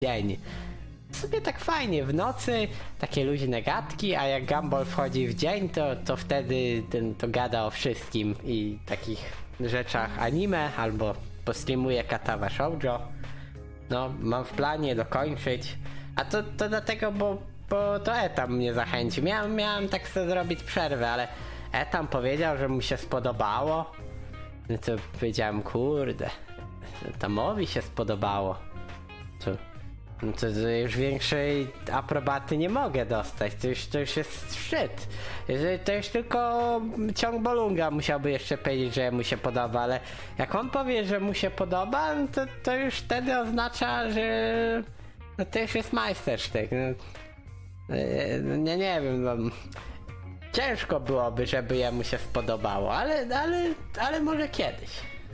dzień. Sobie tak fajnie, w nocy takie luźne gadki, a jak Gumball wchodzi w dzień, to wtedy to gada o wszystkim i takich rzeczach anime, albo postreamuje Katawa Shoujo. No, mam w planie dokończyć, a to dlatego, bo to Etam mnie zachęcił. Miałem tak sobie zrobić przerwę, ale Etam powiedział, że mu się spodobało. No to powiedziałem, kurde, Etamowi się spodobało. To już większej aprobaty nie mogę dostać, to już jest szczyt. To już tylko ciąg Bolunga musiałby jeszcze powiedzieć, że mu się podoba, ale jak on powie, że mu się podoba, no to już wtedy oznacza, że no to już jest majstersztyk. Nie wiem, no, ciężko byłoby, żeby jemu się spodobało, ale może kiedyś.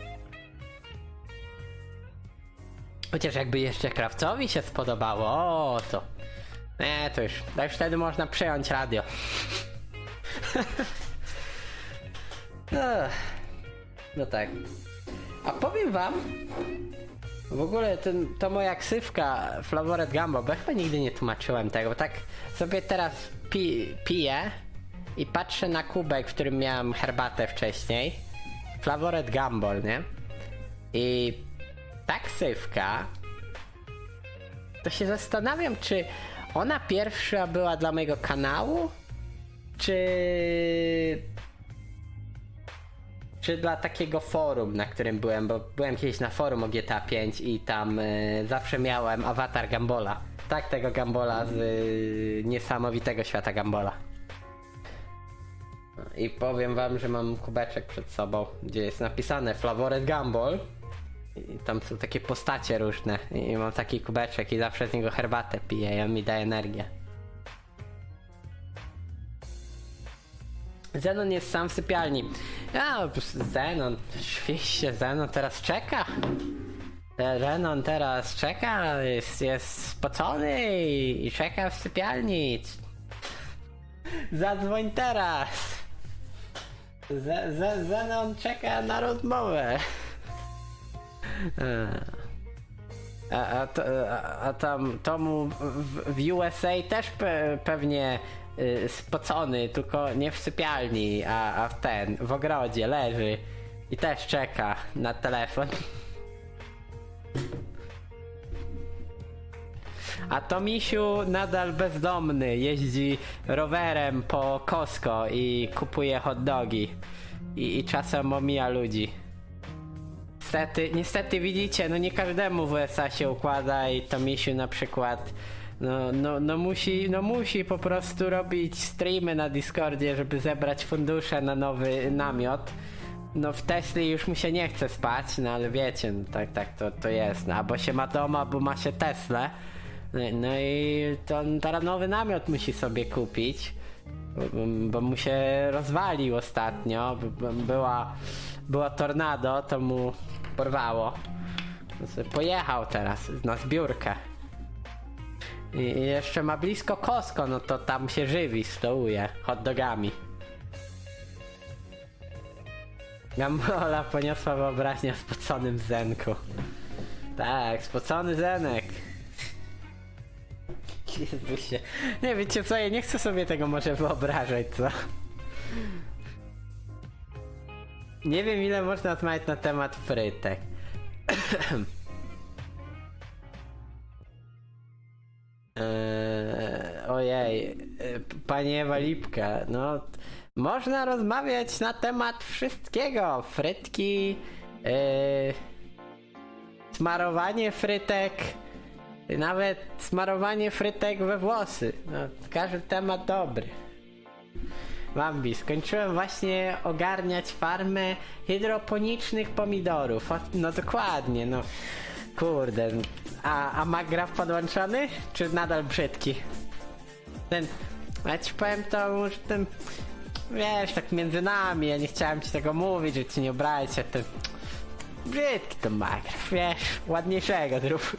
Chociaż jakby jeszcze Krawcowi się spodobało, to już wtedy można przejąć radio. No tak. A powiem wam, w ogóle to moja ksywka Flavored Gumball, bo ja chyba nigdy nie tłumaczyłem tego, bo tak sobie teraz piję i patrzę na kubek, w którym miałem herbatę wcześniej. Flavored Gumball, nie? I ta ksywka, to się zastanawiam, czy ona pierwsza była dla mojego kanału, czy dla takiego forum, na którym byłem, bo byłem kiedyś na forum o GTA 5 i tam zawsze miałem awatar Gumballa. Tak, tego Gumballa z niesamowitego świata Gumballa. I powiem wam, że mam kubeczek przed sobą, gdzie jest napisane Flavored Gumball. I tam są takie postacie różne i mam taki kubeczek i zawsze z niego herbatę piję i on mi daje energię. Zenon jest sam w sypialni. Zenon, oczywiście, Zenon teraz czeka. Zenon teraz czeka, jest spocony i czeka w sypialni. Zadzwoń teraz. Zenon czeka na rozmowę. A tam Tomu w USA też pewnie spocony, tylko nie w sypialni, a w ogrodzie leży i też czeka na telefon. A Tomisiu nadal bezdomny, jeździ rowerem po Costco i kupuje hot dogi i czasem omija ludzi. Niestety widzicie, no nie każdemu w USA się układa i Tomisiu na przykład musi po prostu robić streamy na Discordzie, żeby zebrać fundusze na nowy namiot. No w Tesli już mu się nie chce spać, no ale wiecie, no tak to jest, no, albo się ma dom, albo ma się Teslę. No i to teraz nowy namiot musi sobie kupić, bo mu się rozwalił ostatnio, była tornado, to mu porwało. Pojechał teraz na zbiórkę. I jeszcze ma blisko Costco, no to tam się żywi, stołuje hot dogami. Gambola poniosła wyobraźnia w spoconym Zenku. Tak, spocony Zenek. Jezusie. Nie, wiecie co, ja nie chcę sobie tego może wyobrażać, co? Nie wiem, ile można rozmawiać na temat frytek. Ojej, pani Ewa Lipka, no można rozmawiać na temat wszystkiego. Frytki, smarowanie frytek, nawet smarowanie frytek we włosy. No, każdy temat dobry. Bambi, skończyłem właśnie ogarniać farmę hydroponicznych pomidorów. No dokładnie, no kurde. A Magraf podłączony? Czy nadal brzydki? Ja ci powiem to, że ten, wiesz, tak między nami, ja nie chciałem ci tego mówić, że ci nie obrazić, a ten brzydki to Magraf, wiesz, ładniejszego zrób.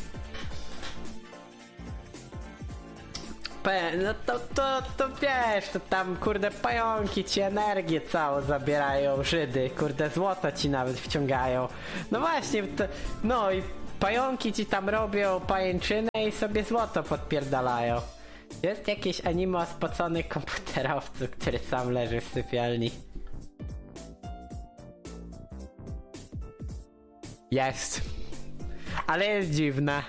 No to wiesz, to tam kurde pająki ci energię całą zabierają, Żydy, kurde złoto ci nawet wciągają. No właśnie, no i pająki ci tam robią pajęczynę i sobie złoto podpierdalają. Jest jakieś anime o spoconych komputerowcu, który sam leży w sypialni. Jest. Ale jest dziwne.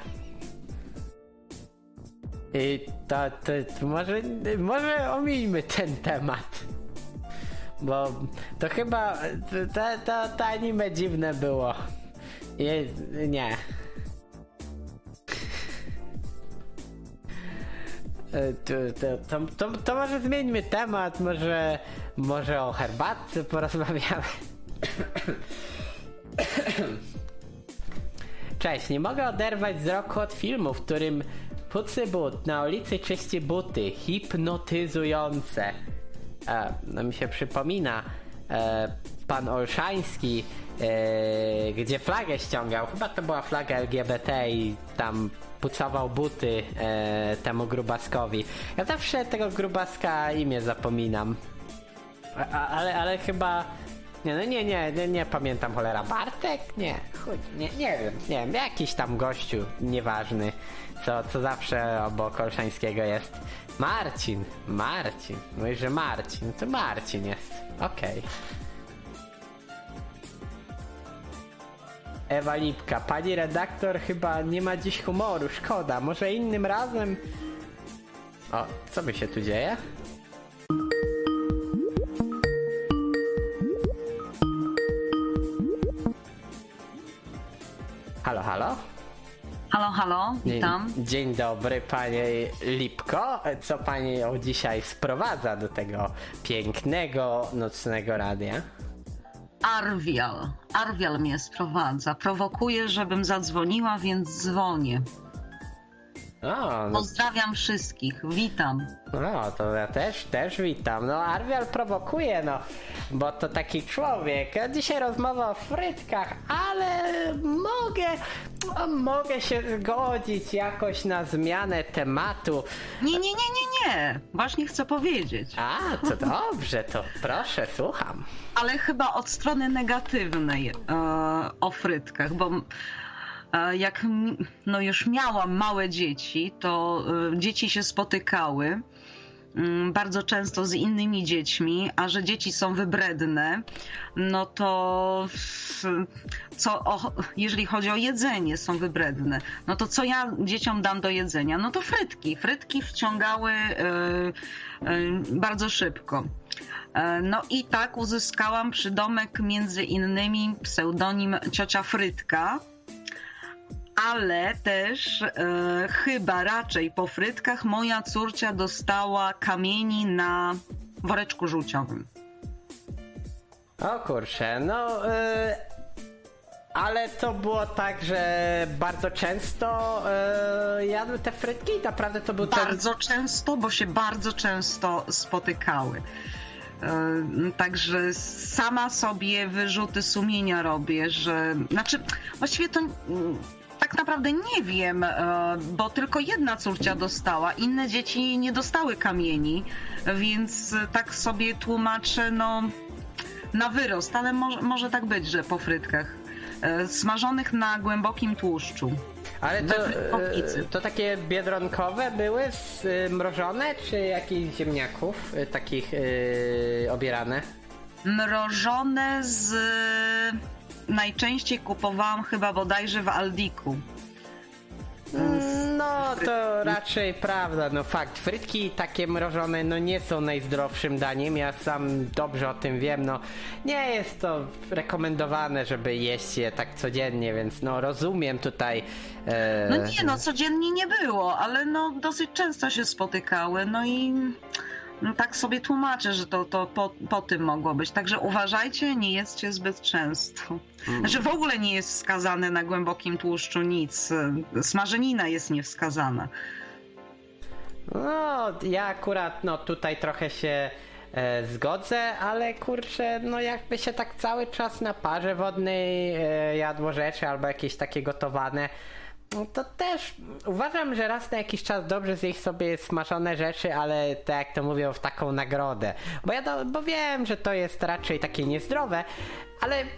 I to może omińmy ten temat. Bo to chyba to anime dziwne było. Nie. To może zmieńmy temat, może o herbatce porozmawiamy. Cześć, nie mogę oderwać wzroku od filmu, w którym Pucy but na ulicy czyści buty, hipnotyzujące. No mi się przypomina pan Olszański, gdzie flagę ściągał, chyba to była flaga LGBT i tam pucował buty temu grubaskowi. Ja zawsze tego grubaska imię zapominam. Ale chyba... Nie pamiętam, cholera. Bartek? Nie wiem, jakiś tam gościu nieważny, co zawsze obok Olszańskiego jest. Marcin. Mówisz, że Marcin, to Marcin jest. Okej. Ewa Lipka, pani redaktor chyba nie ma dziś humoru, szkoda, może innym razem? O, co by się tu dzieje? Halo? Halo, witam. Dzień dobry, panie Lipko. Co pani dzisiaj sprowadza do tego pięknego, nocnego radia? Arwial mnie sprowadza. Prowokuje, żebym zadzwoniła, więc dzwonię. Pozdrawiam wszystkich, witam. No, to ja też witam. No, Arwial prowokuje, bo to taki człowiek. Dzisiaj rozmowa o frytkach, ale mogę się zgodzić jakoś na zmianę tematu. Nie. Właśnie chcę powiedzieć. To dobrze, to proszę, słucham. Ale chyba od strony negatywnej o frytkach, bo jak już miałam małe dzieci, to dzieci się spotykały bardzo często z innymi dziećmi, a że dzieci są wybredne, no to jeżeli chodzi o jedzenie, są wybredne, no to co ja dzieciom dam do jedzenia? No to frytki. Frytki wciągały bardzo szybko. No i tak uzyskałam przydomek między innymi pseudonim Ciocia Frytka, ale też chyba raczej po frytkach moja córcia dostała kamieni na woreczku żółciowym. O kurczę, ale to było tak, że bardzo często jadły te frytki i naprawdę to był Bardzo często, bo się bardzo często spotykały. Także sama sobie wyrzuty sumienia robię, właściwie to tak naprawdę nie wiem, bo tylko jedna córcia dostała, inne dzieci nie dostały kamieni, więc tak sobie tłumaczę, na wyrost, ale może tak być, że po frytkach smażonych na głębokim tłuszczu. Ale to takie biedronkowe były mrożone, czy jakichś ziemniaków takich obierane? Mrożone najczęściej kupowałam chyba bodajże w Aldiku. No to raczej prawda, fakt, frytki takie mrożone nie są najzdrowszym daniem, ja sam dobrze o tym wiem, nie jest to rekomendowane, żeby jeść je tak codziennie, więc rozumiem tutaj. Codziennie nie było, ale dosyć często się spotykały, i tak sobie tłumaczę, że to po tym mogło być. Także uważajcie, nie jedzcie zbyt często. W ogóle nie jest wskazane na głębokim tłuszczu nic. Smażenina jest niewskazana. Ja akurat tutaj trochę się zgodzę, ale kurczę, jakby się tak cały czas na parze wodnej jadło rzeczy albo jakieś takie gotowane, to też uważam, że raz na jakiś czas dobrze zjeść sobie smażone rzeczy, ale tak jak to mówią, w taką nagrodę. Bo wiem, że to jest raczej takie niezdrowe, ale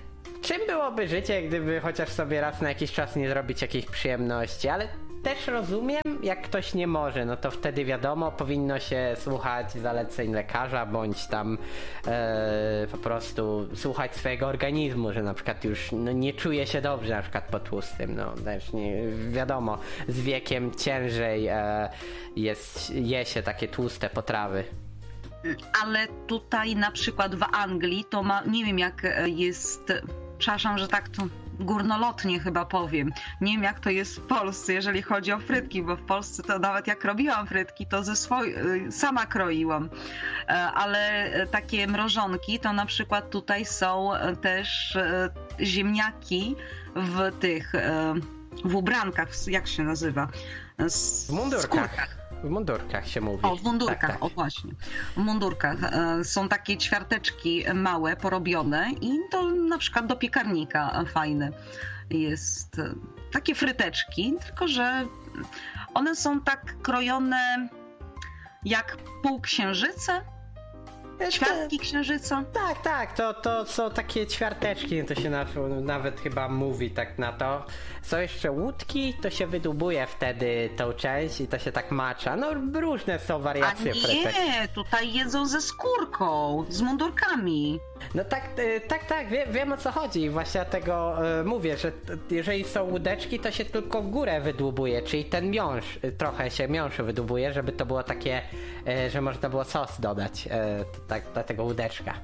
czym byłoby życie, gdyby chociaż sobie raz na jakiś czas nie zrobić jakiejś przyjemności, ale też rozumiem, jak ktoś nie może, no to wtedy wiadomo, powinno się słuchać zaleceń lekarza, bądź tam po prostu słuchać swojego organizmu, że na przykład już nie czuje się dobrze na przykład po tłustym, no też nie, wiadomo, z wiekiem ciężej je się takie tłuste potrawy. Ale tutaj na przykład w Anglii to ma, nie wiem jak jest, przepraszam, że tak to górnolotnie chyba powiem. Nie wiem jak to jest w Polsce, jeżeli chodzi o frytki, bo w Polsce to nawet jak robiłam frytki, to sama kroiłam. Ale takie mrożonki to na przykład tutaj są też ziemniaki w tych, w ubrankach, jak się nazywa? W mundurkach. W mundurkach się mówi. O, w mundurkach, tak, tak. O właśnie. W mundurkach są takie ćwiarteczki małe, porobione i to na przykład do piekarnika fajne jest. Takie fryteczki, tylko że one są tak krojone jak półksiężyce. Ćwiartki księżyca? Tak, to są takie ćwiarteczki, to się nawet chyba mówi tak na to. Są jeszcze łódki, to się wydłubuje wtedy tą część i to się tak macza. No różne są wariacje frytek. Nie, tutaj jedzą ze skórką, z mundurkami. No tak, wiem o co chodzi. Właśnie dlatego mówię, że jeżeli są łódeczki, to się tylko górę wydłubuje, czyli ten miąższ, trochę się miąższu wydłubuje, żeby to było takie, że można było sos dodać, tak, dla tego łódeczka.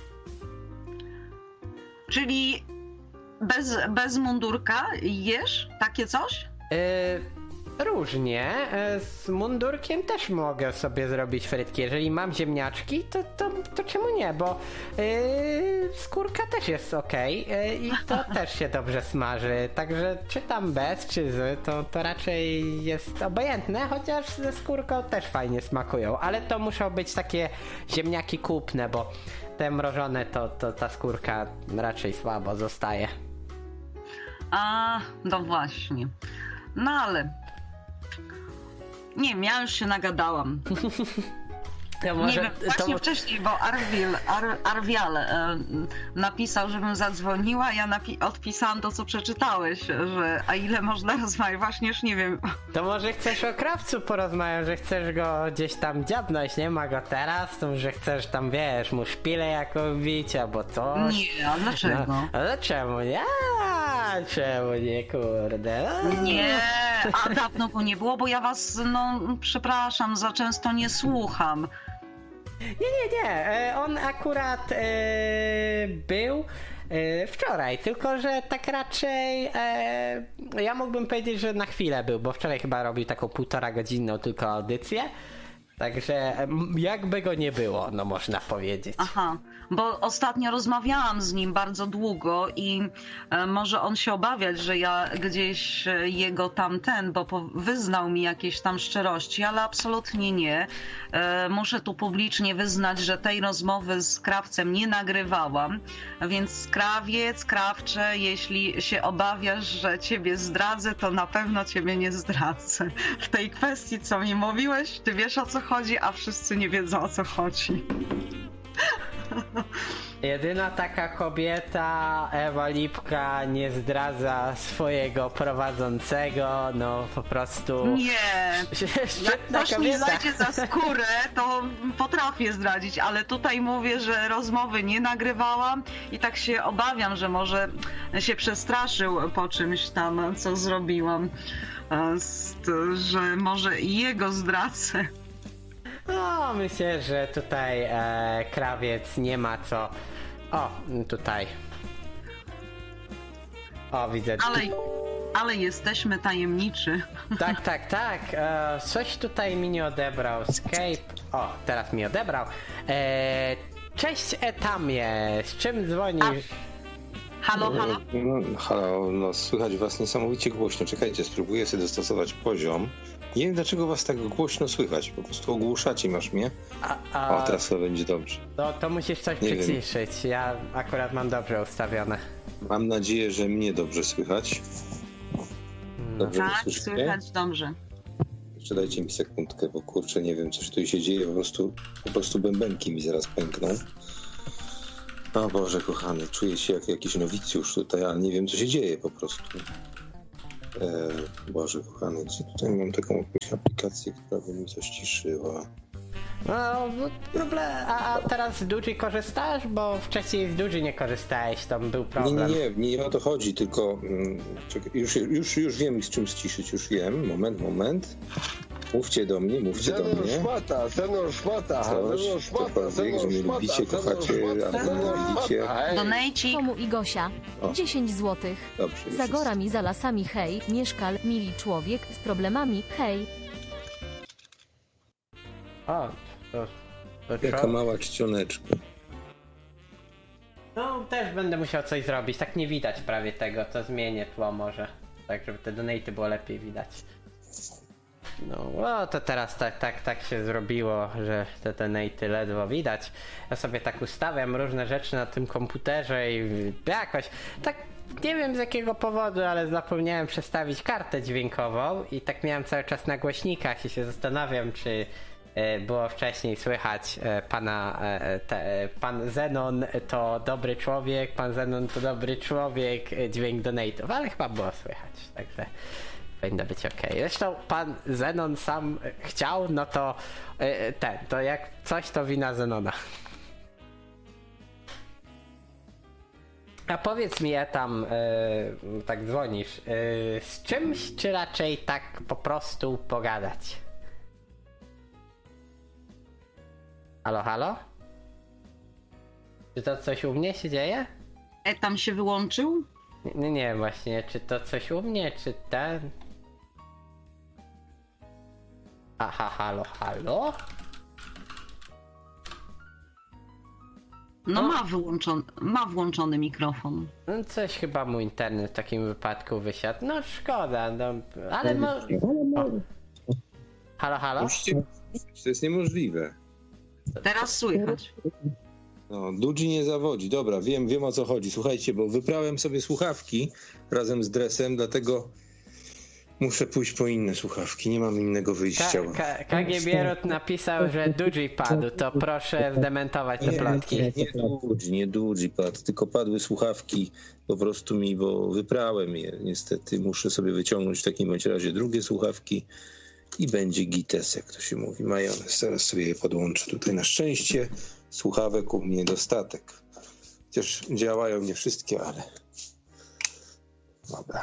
Czyli bez mundurka jesz takie coś? Różnie. Z mundurkiem też mogę sobie zrobić frytki. Jeżeli mam ziemniaczki, to czemu nie? Bo skórka też jest okej i to też się dobrze smaży. Także czy tam bez, czy z, to raczej jest obojętne, chociaż ze skórką też fajnie smakują. Ale to muszą być takie ziemniaki kupne, bo te mrożone to ta skórka raczej słabo zostaje. A, no właśnie. No ale... Nie wiem, ja już się nagadałam. Nie wiem, właśnie wcześniej, bo Arwial napisał, żebym zadzwoniła, ja odpisałam to, co przeczytałeś, że a ile można rozmawiać, właśnie już nie wiem. To może chcesz o krawcu porozmawiać, że chcesz go gdzieś tam dziabnąć, nie ma go teraz, to że chcesz tam, wiesz, mu szpilę jaką bić, albo coś. Nie, a dlaczego? No, ale czemu nie? Czemu nie, kurde? Nie, a dawno go nie było, bo ja was, no, przepraszam, za często nie słucham. Nie. On akurat był wczoraj, tylko że tak raczej ja mógłbym powiedzieć, że na chwilę był, bo wczoraj chyba robił taką 1,5-godzinną tylko audycję. Także jakby go nie było, no można powiedzieć. Aha, bo ostatnio rozmawiałam z nim bardzo długo i może on się obawiać, że ja gdzieś jego bo wyznał mi jakieś tam szczerości, ale absolutnie nie. Muszę tu publicznie wyznać, że tej rozmowy z krawcem nie nagrywałam, więc krawcze, jeśli się obawiasz, że ciebie zdradzę, to na pewno ciebie nie zdradzę. W tej kwestii, co mi mówiłeś, ty wiesz o co chodzi, a wszyscy nie wiedzą o co chodzi. Jedyna taka kobieta, Ewa Lipka, nie zdradza swojego prowadzącego, no po prostu... Nie, jak ktoś mi zajdzie za skórę, to potrafię zdradzić, ale tutaj mówię, że rozmowy nie nagrywałam i tak się obawiam, że może się przestraszył po czymś tam, co zrobiłam, że może i jego zdradzę. No, myślę, że tutaj krawiec nie ma co... O, tutaj. O, widzę. Ale jesteśmy tajemniczy. Tak. Coś tutaj mi nie odebrał. Escape. O, teraz mi odebrał. Cześć Etamie, z czym dzwonisz? Halo? Halo, no słychać was niesamowicie głośno. Czekajcie, spróbuję sobie dostosować poziom. Nie wiem, dlaczego was tak głośno słychać. Po prostu ogłuszacie, masz mnie. O, teraz to będzie dobrze. To musisz coś przyciszyć. Ja akurat mam dobrze ustawione. Mam nadzieję, że mnie dobrze słychać. Dobrze tak, słychać dobrze. Jeszcze dajcie mi sekundkę, bo kurczę, nie wiem, coś tu się dzieje. Po prostu bębenki mi zaraz pękną. O Boże kochany, czuję się jak jakiś nowicjusz tutaj, ale nie wiem co się dzieje po prostu. Boże kochany, gdzie tutaj mam taką jakąś aplikację, która by mi coś ciszyła. No, problem. A teraz z Dudzi korzystasz? Bo wcześniej z Dudzi nie korzystałeś, tam był problem. Nie o to chodzi, tylko czekaj, już wiem z czym ściszyć, już wiem. Moment. Mówcie do mnie. Zenon szmata. Cokolwiek, że mnie lubicie, kochacie, albo nie lubicie. Donejcik. Tomu i Gosia. 10 zł. Dobrze. Za gorami, za lasami, hej. Mieszkal, mili człowiek z problemami, hej. O, to Jaka mała czcioneczka. No, też będę musiał coś zrobić, tak nie widać prawie tego, to zmienię tło może. Tak, żeby te donaty było lepiej widać. No, to teraz tak się zrobiło, że te donaty ledwo widać. Ja sobie tak ustawiam różne rzeczy na tym komputerze i jakoś, tak nie wiem z jakiego powodu, ale zapomniałem przestawić kartę dźwiękową i tak miałem cały czas na głośnikach i się zastanawiam, czy było wcześniej słychać pan Zenon to dobry człowiek, dźwięk donate'ów, ale chyba było słychać, także powinno być okej. Zresztą pan Zenon sam chciał, no to to jak coś, to wina Zenona. A powiedz mi, tam tak dzwonisz, z czymś, czy raczej tak po prostu pogadać? Halo? Czy to coś u mnie się dzieje? Tam się wyłączył? Nie, właśnie, czy to coś u mnie, czy ten... Aha, halo? No ma włączony mikrofon. No coś chyba mój internet w takim wypadku wysiadł. No szkoda, no, ale Halo? To jest niemożliwe. Teraz słychać. No, Dudzi nie zawodzi. Dobra, wiem o co chodzi. Słuchajcie, bo wyprałem sobie słuchawki razem z dresem, dlatego muszę pójść po inne słuchawki. Nie mam innego wyjścia. KG Bierut napisał, że Dudzi padł, to proszę zdementować te plotki. Nie Dudzi padł, tylko padły słuchawki po prostu bo wyprałem je. Niestety muszę sobie wyciągnąć w takim bądź razie drugie słuchawki i będzie gites, jak to się mówi, majonez. Zaraz sobie je podłączę tutaj. Na szczęście słuchawek u mnie dostatek. Chociaż działają nie wszystkie, ale... Dobra.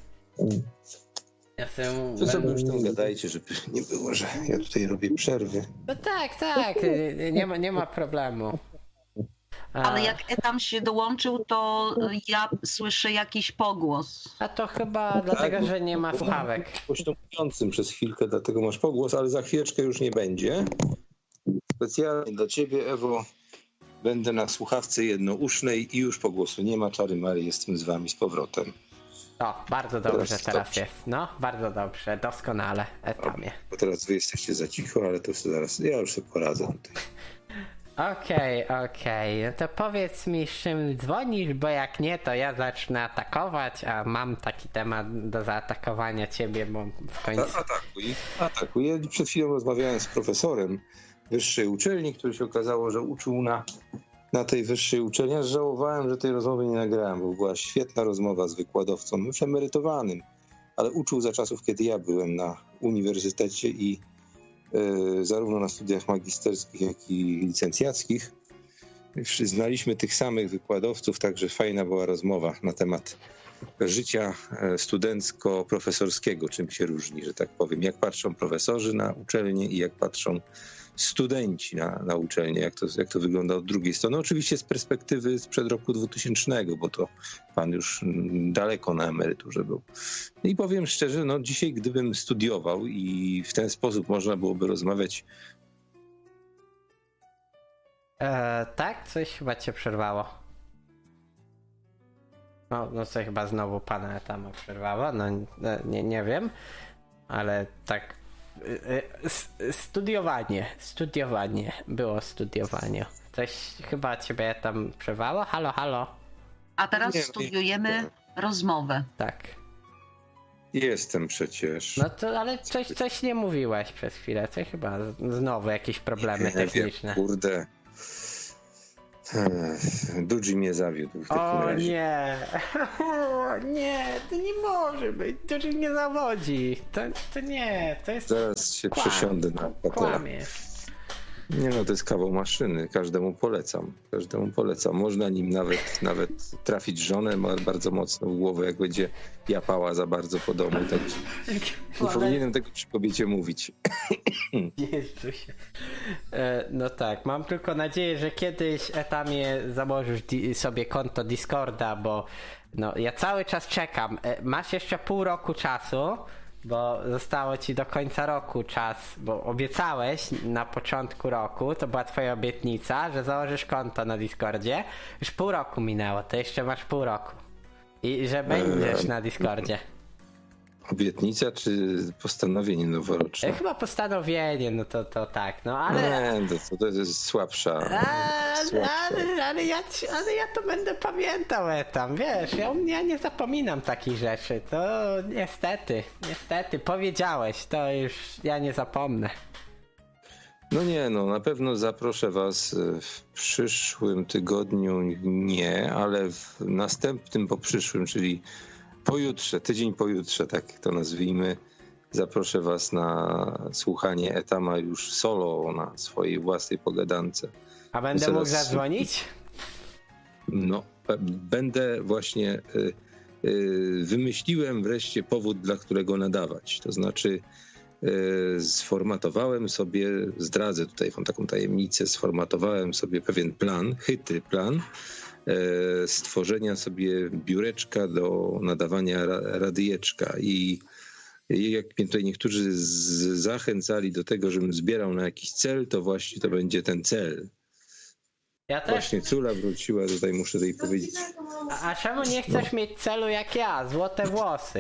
To sobie już tam gadajcie, żeby nie było, że ja tutaj robię przerwy. No tak, nie ma problemu. Ale jak tam się dołączył, to ja słyszę jakiś pogłos. A to chyba dlatego, że nie ma słuchawek. Poświęcającym przez chwilkę, dlatego masz pogłos, ale za chwileczkę już nie będzie. Specjalnie dla ciebie, Ewo, będę na słuchawce jednousznej i już pogłosu nie ma. Czary Mary, jestem z wami z powrotem. O, bardzo dobrze teraz jest. No, bardzo dobrze, doskonale, Etamie. Bo teraz wy jesteście za cicho, ale to zaraz, ja już sobie poradzę tutaj. Okej. No to powiedz mi, z czym dzwonisz, bo jak nie, to ja zacznę atakować, a mam taki temat do zaatakowania ciebie, bo w końcu... Atakuj. Ja przed chwilą rozmawiałem z profesorem wyższej uczelni, który się okazało, że uczył na tej wyższej uczelni. Ja żałowałem, że tej rozmowy nie nagrałem, bo była świetna rozmowa z wykładowcą, już emerytowanym, ale uczył za czasów, kiedy ja byłem na uniwersytecie i zarówno na studiach magisterskich, jak i licencjackich. Znaliśmy tych samych wykładowców, także fajna była rozmowa na temat życia studencko-profesorskiego, czym się różni, że tak powiem. Jak patrzą profesorzy na uczelnię i jak patrzą studenci na uczelnię, jak to wygląda od drugiej strony. Oczywiście z perspektywy sprzed roku 2000, bo to pan już daleko na emeryturze był. I powiem szczerze, dzisiaj gdybym studiował i w ten sposób można byłoby rozmawiać. Tak? Coś chyba cię przerwało. No coś chyba znowu pana tam przerwało, nie wiem, ale tak było studiowanie. Coś chyba ciebie tam przerwało? Halo? A teraz studiujemy rozmowę. Tak. Jestem przecież. No to, ale coś nie mówiłeś przez chwilę, coś chyba znowu jakieś problemy techniczne. Wiem, kurde. Dudzi mnie zawiódł w takim razie. Nie. Nie, to nie może być. Dudzi mnie zawodzi. To nie, to jest... Zaraz się przesiądę na fotela. Kłamie. Nie no, to jest kawał maszyny. Każdemu polecam. Można nim nawet trafić żonę bardzo mocno w głowę, jak będzie japała za bardzo po domu. Także nie powinienem tego przy kobiecie mówić. Jezusie. No tak, mam tylko nadzieję, że kiedyś Etamie założysz sobie konto Discorda, bo no, ja cały czas czekam. Masz jeszcze pół roku czasu, bo zostało ci do końca roku czas, bo obiecałeś na początku roku, to była twoja obietnica, że założysz konto na Discordzie. Już pół roku minęło, to jeszcze masz pół roku. I że będziesz na Discordzie. Obietnica czy postanowienie noworoczne? Chyba postanowienie, no to tak, no ale... Nie, to jest słabsza. Ale ja to będę pamiętał, Etam, wiesz, ja nie zapominam takich rzeczy, to niestety, powiedziałeś, to już ja nie zapomnę. No nie, no na pewno zaproszę was w przyszłym tygodniu, nie, ale w następnym poprzyszłym, czyli pojutrze, tydzień pojutrze, tak to nazwijmy, zaproszę was na słuchanie Etama już solo na swojej własnej pogadance. A będę mógł zadzwonić? No, będę właśnie, wymyśliłem wreszcie powód, dla którego nadawać. To znaczy sformatowałem sobie, zdradzę tutaj wam taką tajemnicę, sformatowałem sobie pewien plan, chytry plan, stworzenia sobie biureczka do nadawania radyjeczka i jak mnie tutaj niektórzy zachęcali do tego, żebym zbierał na jakiś cel, to właśnie to będzie ten cel. Ja też. Właśnie Cula wróciła, tutaj muszę jej powiedzieć. A czemu nie chcesz mieć celu jak ja? Złote włosy.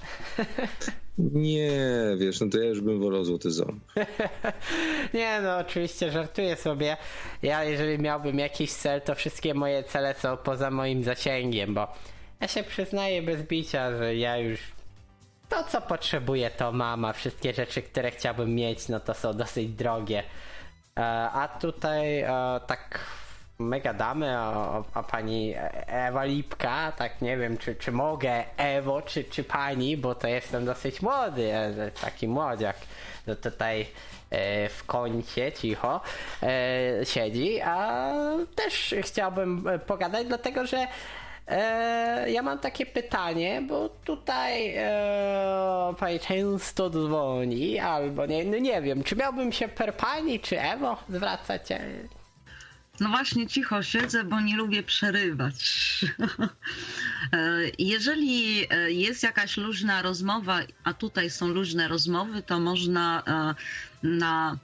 Nie, wiesz, no to ja już bym wolał złoty ząb. Nie no, oczywiście żartuję sobie. Ja jeżeli miałbym jakiś cel, to wszystkie moje cele są poza moim zasięgiem, bo ja się przyznaję bez bicia, że ja już to co potrzebuję to mam, a wszystkie rzeczy, które chciałbym mieć, no to są dosyć drogie. A tutaj tak my gadamy, a pani Ewa Lipka, tak nie wiem, czy mogę Ewo, czy pani, bo to jestem dosyć młody, taki młodziak, no tutaj w kącie cicho siedzi, a też chciałbym pogadać, dlatego że ja mam takie pytanie, bo tutaj pani często dzwoni, albo nie wiem, czy miałbym się per pani czy Ewo zwracać? No właśnie cicho siedzę, bo nie lubię przerywać. Jeżeli jest jakaś luźna rozmowa, a tutaj są luźne rozmowy, to można na...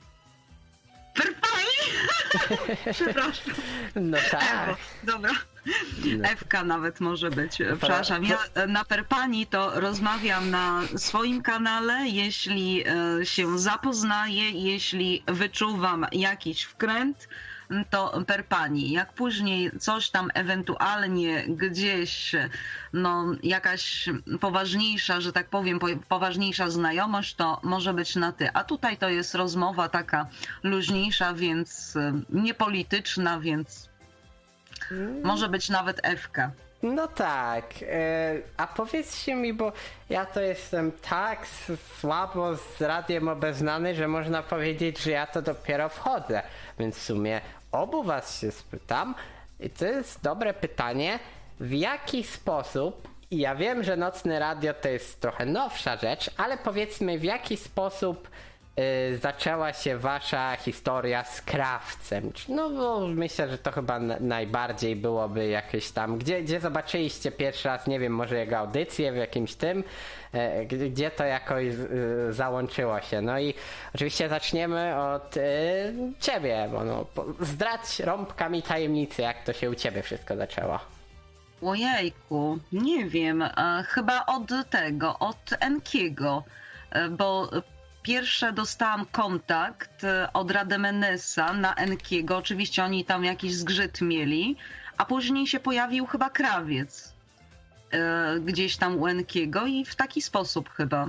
Przepraszam. No tak. Ewo, dobra. Ewka nawet może być. Przepraszam. Ja na Perpani to rozmawiam na swoim kanale, jeśli się zapoznaję, jeśli wyczuwam jakiś wkręt, to per pani. Jak później coś tam ewentualnie gdzieś, no jakaś poważniejsza, że tak powiem, poważniejsza znajomość, to może być na ty. A tutaj to jest rozmowa taka luźniejsza, więc niepolityczna, więc może być nawet Ewka. No tak, a powiedzcie mi, bo ja to jestem tak słabo z radiem obeznany, że można powiedzieć, że ja to dopiero wchodzę, więc w sumie obu was się spytam i to jest dobre pytanie, w jaki sposób, i ja wiem, że Nocne Radio to jest trochę nowsza rzecz, ale powiedzmy w jaki sposób zaczęła się wasza historia z krawcem. No bo myślę, że to chyba najbardziej byłoby jakieś tam, gdzie zobaczyliście pierwszy raz, nie wiem, może jego audycję w jakimś tym, gdzie to jakoś załączyło się. No i oczywiście zaczniemy od ciebie, bo no, zdradź rąbkami tajemnicy, jak to się u ciebie wszystko zaczęło. Ojejku, nie wiem, chyba od Enkiego, bo pierwsze dostałam kontakt od Rademenesa na Enkiego, oczywiście oni tam jakiś zgrzyt mieli, a później się pojawił chyba krawiec gdzieś tam u Enkiego i w taki sposób chyba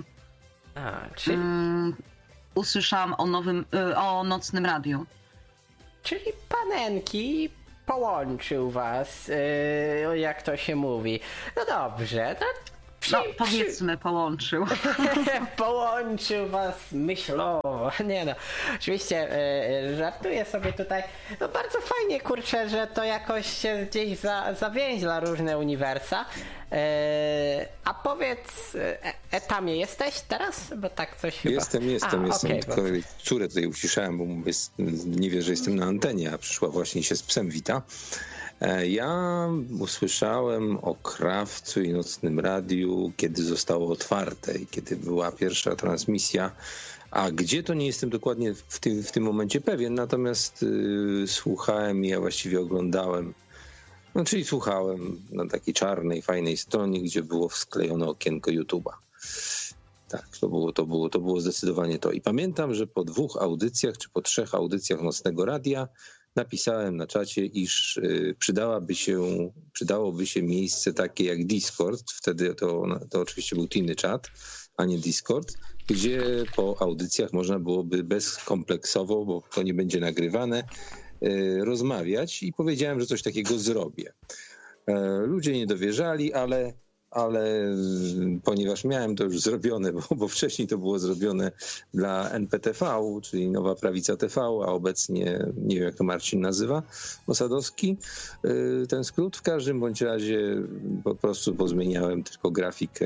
usłyszałam o Nocnym Radiu. Czyli pan Enki połączył was, jak to się mówi. No dobrze, Powiedzmy, połączył. Połączył was myślowo. Nie no, oczywiście żartuję sobie tutaj. No bardzo fajnie, kurczę, że to jakoś się gdzieś zawięźla różne uniwersa. A powiedz, Etamie, jesteś teraz? Bo tak coś chyba... Jestem. Okay, tylko córę tutaj uciszałem, bo nie wie, że jestem na antenie, a przyszła właśnie i się z psem wita. Ja usłyszałem o Krawcu i Nocnym Radiu, kiedy zostało otwarte i kiedy była pierwsza transmisja. A gdzie, to nie jestem dokładnie w tym momencie pewien, natomiast słuchałem i ja właściwie oglądałem. No, czyli słuchałem na takiej czarnej, fajnej stronie, gdzie było wsklejone okienko YouTube'a. Tak, to było zdecydowanie to. I pamiętam, że po 2 audycjach, czy po 3 audycjach Nocnego Radia napisałem na czacie, iż przydałoby się miejsce takie jak Discord. Wtedy to oczywiście był inny czat, a nie Discord, gdzie po audycjach można byłoby bezkompleksowo, bo to nie będzie nagrywane, rozmawiać, i powiedziałem, że coś takiego zrobię. Ludzie nie dowierzali, ale ponieważ miałem to już zrobione, bo wcześniej to było zrobione dla NPTV, czyli Nowa Prawica TV, a obecnie nie wiem, jak to Marcin nazywa, Osadowski, ten skrót. W każdym bądź razie po prostu pozmieniałem tylko grafikę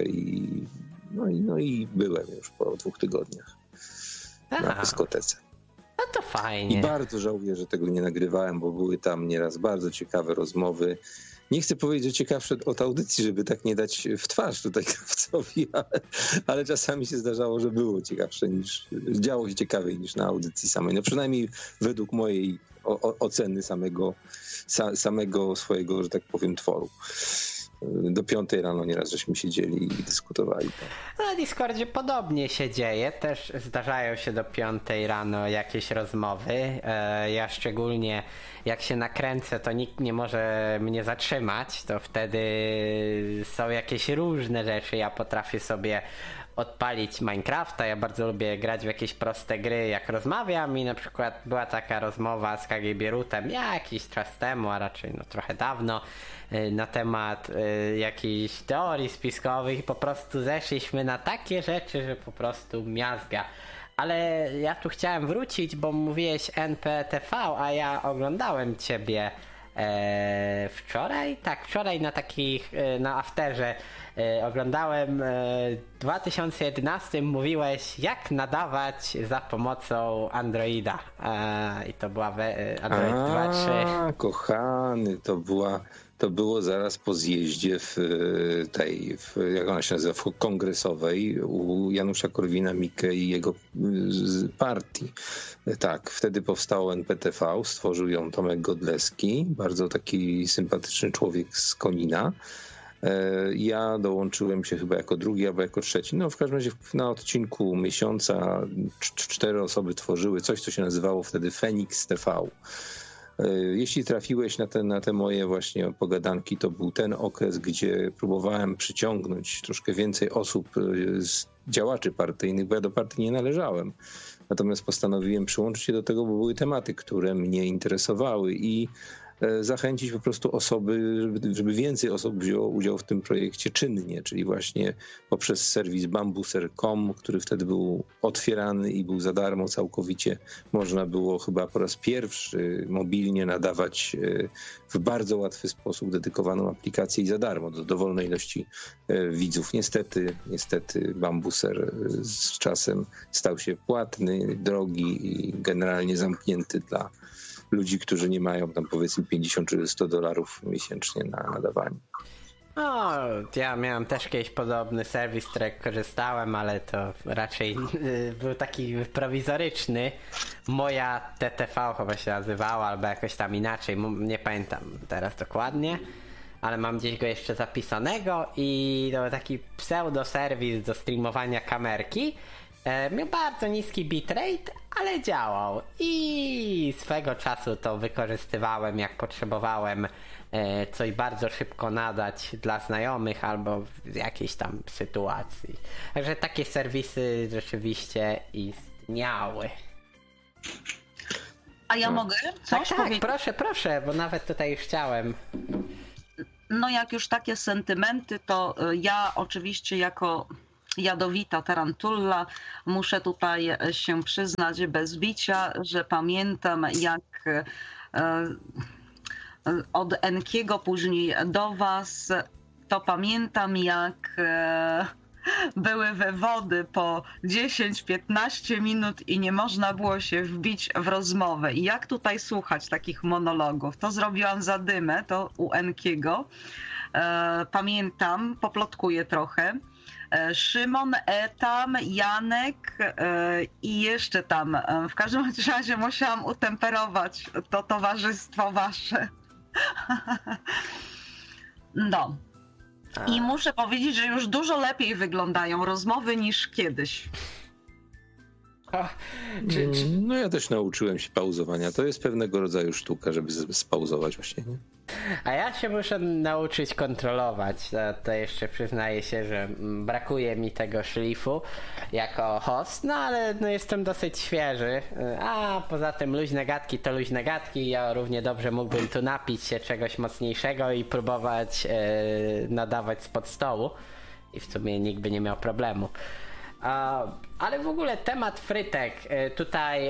i byłem już po 2 tygodniach na dyskotece. No to fajnie. I bardzo żałuję, że tego nie nagrywałem, bo były tam nieraz bardzo ciekawe rozmowy. Nie chcę powiedzieć, że ciekawsze od audycji, żeby tak nie dać w twarz tutaj Krawcowi, ale czasami się zdarzało, że było ciekawsze działo się ciekawiej niż na audycji samej. No przynajmniej według mojej oceny samego swojego, że tak powiem, tworu. Do 5 rano nieraz żeśmy siedzieli i dyskutowali. Na Discordzie podobnie się dzieje. Też zdarzają się do 5 rano jakieś rozmowy. Ja szczególnie jak się nakręcę, to nikt nie może mnie zatrzymać. To wtedy są jakieś różne rzeczy. Ja potrafię sobie odpalić Minecrafta. Ja bardzo lubię grać w jakieś proste gry, jak rozmawiam, i na przykład była taka rozmowa z KG Bierutem jakiś czas temu, a raczej trochę dawno, na temat jakichś teorii spiskowych, i po prostu zeszliśmy na takie rzeczy, że po prostu miazga. Ale ja tu chciałem wrócić, bo mówiłeś NPTV, a ja oglądałem ciebie wczoraj na afterze oglądałem. W 2011 mówiłeś, jak nadawać za pomocą Androida, i to była Android 2.3. Kochany, to było zaraz po zjeździe jak ona się nazywa, w kongresowej u Janusza Korwina-Mikke i jego partii. Tak, wtedy powstało NPTV, stworzył ją Tomek Godleski, bardzo taki sympatyczny człowiek z Konina. Ja dołączyłem się chyba jako 2. albo jako 3. No w każdym razie na odcinku miesiąca 4 osoby tworzyły coś, co się nazywało wtedy Fenix TV. Jeśli trafiłeś na te moje właśnie pogadanki, to był ten okres, gdzie próbowałem przyciągnąć troszkę więcej osób z działaczy partyjnych, bo ja do partii nie należałem. Natomiast postanowiłem przyłączyć się do tego, bo były tematy, które mnie interesowały, i zachęcić po prostu osoby, żeby więcej osób wzięło udział w tym projekcie czynnie, czyli właśnie poprzez serwis bambuser.com, który wtedy był otwierany i był za darmo całkowicie. Można było chyba po raz pierwszy mobilnie nadawać w bardzo łatwy sposób dedykowaną aplikację i za darmo do dowolnej ilości widzów. Niestety bambuser z czasem stał się płatny, drogi i generalnie zamknięty dla ludzi, którzy nie mają tam powiedzmy 50 czy $100 miesięcznie na nadawanie. No, ja miałem też kiedyś podobny serwis, z którego korzystałem, ale to raczej był taki prowizoryczny. Moja TTV chyba się nazywała, albo jakoś tam inaczej, nie pamiętam teraz dokładnie, ale mam gdzieś go jeszcze zapisanego, i to był taki pseudo-serwis do streamowania kamerki. Miał bardzo niski bitrate, ale działał, i swego czasu to wykorzystywałem, jak potrzebowałem coś bardzo szybko nadać dla znajomych albo w jakiejś tam sytuacji. Także takie serwisy rzeczywiście istniały. A A ja mogę coś Tak, powiedzieć? proszę, bo nawet tutaj już chciałem. No jak już takie sentymenty, to ja oczywiście jako jadowita tarantula muszę tutaj się przyznać bez bicia, że pamiętam jak od Enkiego później do was, to pamiętam jak były wywody po 10-15 minut i nie można było się wbić w rozmowę. I jak tutaj słuchać takich monologów? To zrobiłam zadymę, to u Enkiego. Pamiętam, poplotkuję trochę. Szymon, Etam, Janek i jeszcze tam. W każdym razie musiałam utemperować to towarzystwo wasze. No. I muszę powiedzieć, że już dużo lepiej wyglądają rozmowy niż kiedyś. No ja też nauczyłem się pauzowania. To jest pewnego rodzaju sztuka, żeby spauzować właśnie. Nie? A ja się muszę nauczyć kontrolować. To jeszcze przyznaję się, że brakuje mi tego szlifu jako host, no ale no jestem dosyć świeży. A poza tym luźne gadki to luźne gadki. Ja równie dobrze mógłbym tu napić się czegoś mocniejszego i próbować nadawać spod stołu. I w sumie nikt by nie miał problemu. Ale w ogóle temat frytek. Tutaj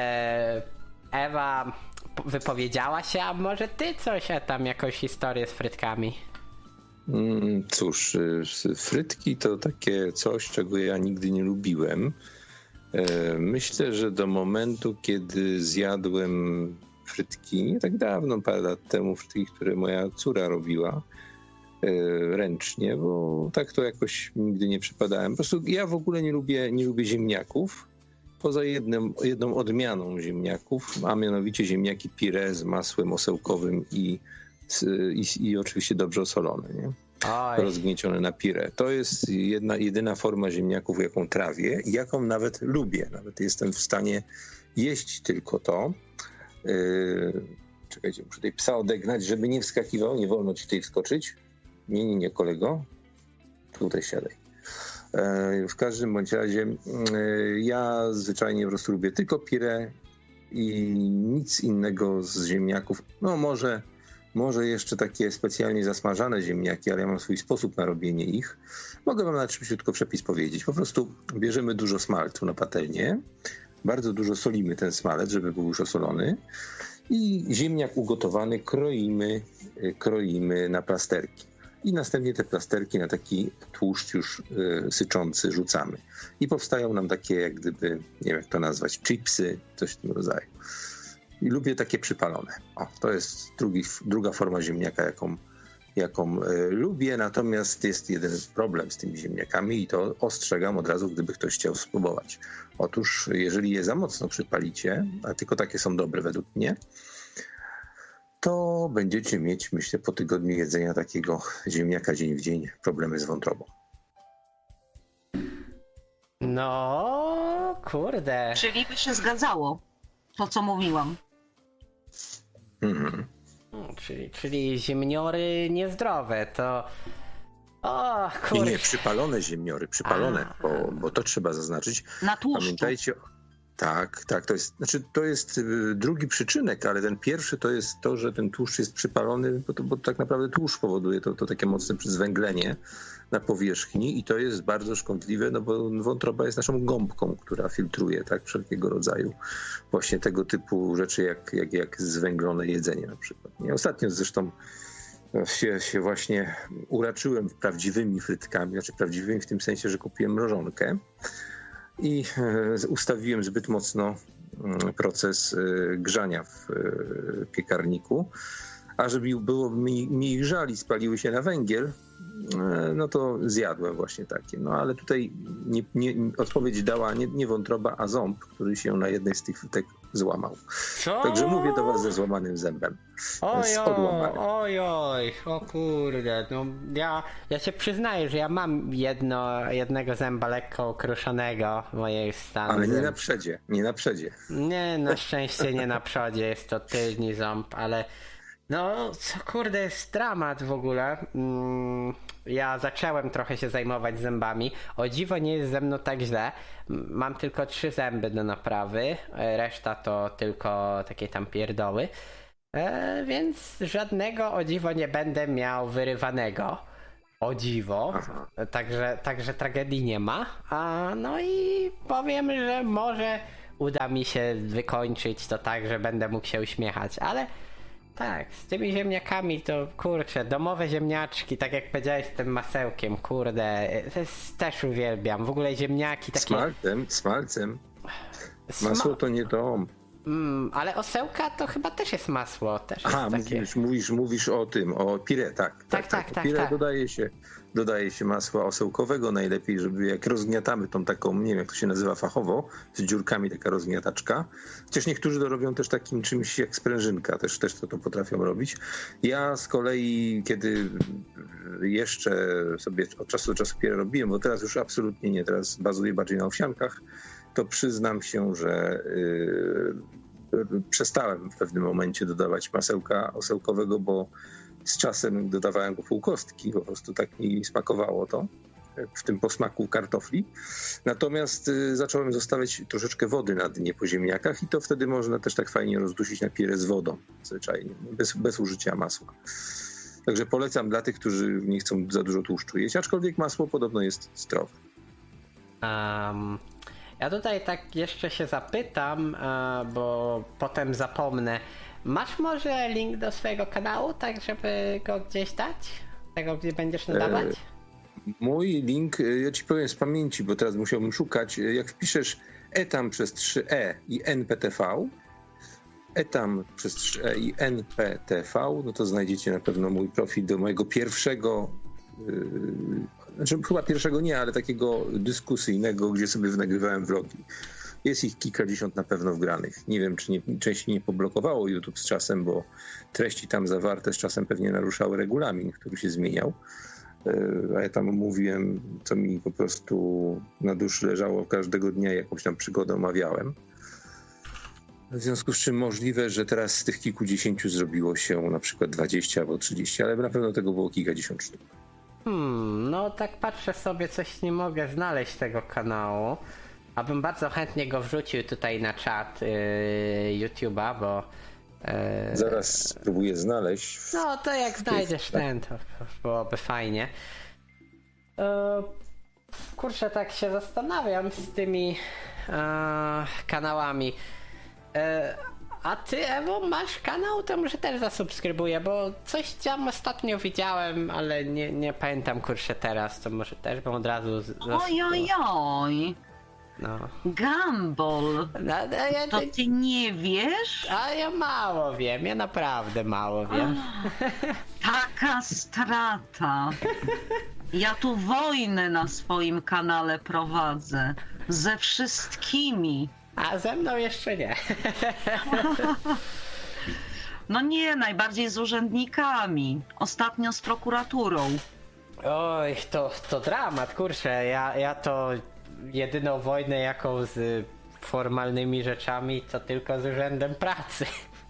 Ewa wypowiedziała się, a może ty coś, a tam jakąś historię z frytkami? Cóż, frytki to takie coś, czego ja nigdy nie lubiłem. Myślę, że do momentu, kiedy zjadłem frytki, nie tak dawno, parę lat temu, frytki, które moja córa robiła ręcznie, bo tak to jakoś nigdy nie przypadałem. Po prostu ja w ogóle nie lubię ziemniaków, poza jedną odmianą ziemniaków, a mianowicie ziemniaki pire z masłem osełkowym i oczywiście dobrze osolone, nie? Rozgniecione na pire. To jest jedyna forma ziemniaków, jaką trawię i jaką nawet lubię. Nawet jestem w stanie jeść tylko to. Czekajcie, muszę tutaj psa odegnać, żeby nie wskakiwał. Nie wolno ci tutaj wskoczyć. Nie, kolego. Tutaj siadaj. W każdym bądź razie ja zwyczajnie po prostu lubię tylko pire i nic innego z ziemniaków. No może jeszcze takie specjalnie zasmażane ziemniaki, ale ja mam swój sposób na robienie ich. Mogę wam na szybciutko przepis powiedzieć. Po prostu bierzemy dużo smalcu na patelnię, bardzo dużo solimy ten smalec, żeby był już osolony i ziemniak ugotowany kroimy na plasterki. I następnie te plasterki na taki tłuszcz już syczący rzucamy. I powstają nam takie jak gdyby, nie wiem jak to nazwać, chipsy, coś w tym rodzaju. I lubię takie przypalone. To jest druga forma ziemniaka, jaką lubię, natomiast jest jeden problem z tymi ziemniakami i to ostrzegam od razu, gdyby ktoś chciał spróbować. Otóż jeżeli je za mocno przypalicie, a tylko takie są dobre według mnie, to będziecie mieć, myślę, po tygodniu jedzenia takiego ziemniaka dzień w dzień problemy z wątrobą. No, kurde. Czyli by się zgadzało to, co mówiłam. Mhm. Czyli ziemniory niezdrowe, to... O, kurde. Nie, przypalone ziemniory, bo to trzeba zaznaczyć. Na tłuszczu. Pamiętajcie... Tak, to jest drugi przyczynek, ale ten pierwszy to jest to, że ten tłuszcz jest przypalony, bo tak naprawdę tłuszcz powoduje to takie mocne zwęglenie na powierzchni i to jest bardzo szkodliwe, no bo wątroba jest naszą gąbką, która filtruje tak wszelkiego rodzaju właśnie tego typu rzeczy jak zwęglone jedzenie na przykład. Nie? Ostatnio zresztą się właśnie uraczyłem prawdziwymi frytkami, znaczy prawdziwymi w tym sensie, że kupiłem mrożonkę i ustawiłem zbyt mocno proces grzania w piekarniku, a żeby było mi ich żal i spaliły się na węgiel, no to zjadłem właśnie takie. No ale tutaj odpowiedź dała nie wątroba, a ząb, który się na jednej z tych frytek złamał. Co? Także mówię do was ze złamanym zębem. Oj, o kurde, no ja się przyznaję, że ja mam jednego zęba lekko ukruszonego mojej stanu. Ale nie na przedzie. Nie, na szczęście nie na przodzie, jest to tylny ząb, ale No, co kurde, jest dramat w ogóle. Ja zacząłem trochę się zajmować zębami. O dziwo nie jest ze mną tak źle. Mam tylko 3 zęby do naprawy. Reszta to tylko takie tam pierdoły. Więc żadnego o dziwo nie będę miał wyrywanego. O dziwo. Także tragedii nie ma. No i powiem, że może uda mi się wykończyć to tak, że będę mógł się uśmiechać, ale tak, z tymi ziemniakami to kurczę, domowe ziemniaczki, tak jak powiedziałeś z tym masełkiem, kurde, też uwielbiam. W ogóle ziemniaki takie... Smalcem. Masło to nie to. Ale osełka to chyba też jest masło. Też jest mówisz o tym, o pire, tak. Pire dodaje się masła osełkowego najlepiej, żeby jak rozgniatamy tą taką, nie wiem jak to się nazywa fachowo, z dziurkami taka rozgniataczka. Chociaż niektórzy to robią też takim czymś jak sprężynka, też to potrafią robić. Ja z kolei, kiedy jeszcze sobie od czasu do czasu pire robiłem, bo teraz już absolutnie nie, teraz bazuję bardziej na owsiankach, to przyznam się, że przestałem w pewnym momencie dodawać masełka osełkowego, bo z czasem dodawałem go pół kostki, po prostu tak mi smakowało to, w tym posmaku kartofli. Natomiast zacząłem zostawiać troszeczkę wody na dnie po ziemniakach i to wtedy można też tak fajnie rozdusić na pire z wodą, zwyczajnie, bez użycia masła. Także polecam dla tych, którzy nie chcą za dużo tłuszczu jeść, aczkolwiek masło podobno jest zdrowe. Ja tutaj tak jeszcze się zapytam, bo potem zapomnę. Masz może link do swojego kanału, tak żeby go gdzieś dać? Tego, gdzie będziesz nadawać? Mój link, ja ci powiem z pamięci, bo teraz musiałbym szukać. Jak wpiszesz etam przez 3e i nptv, etam przez 3e i nptv, no to znajdziecie na pewno mój profil do mojego pierwszego, chyba pierwszego nie, ale takiego dyskusyjnego, gdzie sobie nagrywałem vlogi. Jest ich kilkadziesiąt na pewno wgranych. Nie wiem, czy częściej nie poblokowało YouTube z czasem, bo treści tam zawarte z czasem pewnie naruszały regulamin, który się zmieniał. A ja tam mówiłem, co mi po prostu na duszy leżało każdego dnia, jakąś tam przygodę omawiałem. W związku z czym możliwe, że teraz z tych kilkudziesięciu zrobiło się na przykład 20 albo 30, ale na pewno tego było kilkadziesiąt sztuk. No tak patrzę sobie, coś nie mogę znaleźć tego kanału. Abym bardzo chętnie go wrzucił tutaj na czat YouTube'a, bo... Zaraz spróbuję znaleźć. No to jak znajdziesz ten, to byłoby fajnie. Kurczę, tak się zastanawiam z tymi kanałami. A ty, Ewo, masz kanał? To może też zasubskrybuję, bo coś tam ostatnio widziałem, ale nie pamiętam, kurczę, teraz, to może też bym od razu... Ojojoj! No. Gumball! To ty nie wiesz? A ja mało wiem, ja naprawdę mało wiem. Taka strata. Ja tu wojnę na swoim kanale prowadzę. Ze wszystkimi. A ze mną jeszcze nie. No nie, najbardziej z urzędnikami. Ostatnio z prokuraturą. Oj, to dramat, kurczę. Ja to jedyną wojnę jaką z formalnymi rzeczami to tylko z Urzędem Pracy.